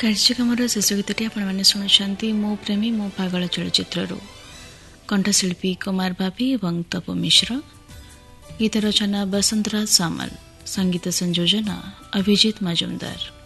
କାର୍ଯ୍ୟକ୍ରମର ଶେଷ ଗୀତଟି ଆପଣମାନେ ଶୁଣୁଛନ୍ତି ମୋ ପ୍ରେମୀ ମୋ ପାଗଳ ଚଳଚ୍ଚିତ୍ରରୁ। କଣ୍ଠଶିଳ୍ପୀ କୁମାର ବାପି ଏବଂ ତପୁ ମିଶ୍ର। ଗୀତ ରଚନା ବସନ୍ତରାଜ ସାମଲ, ସଙ୍ଗୀତ ସଂଯୋଜନା ଅଭିଜିତ ମଜୁମଦାର।